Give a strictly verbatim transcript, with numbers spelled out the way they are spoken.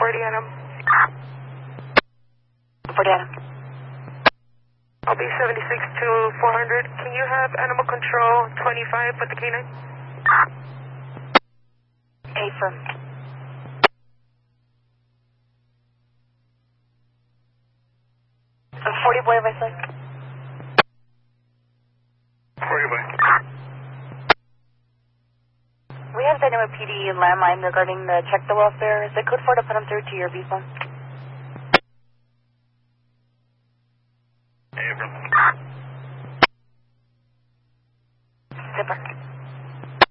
forty Adam. forty Adam. I'll be seventy-six to four hundred. Can you have animal control twenty-five with the canine? eight firm. forty boy, if I say. forty boy. We have Dynamo P D landline regarding the check the welfare. Is the code four to put them through to your B phone? Abram. Zipper.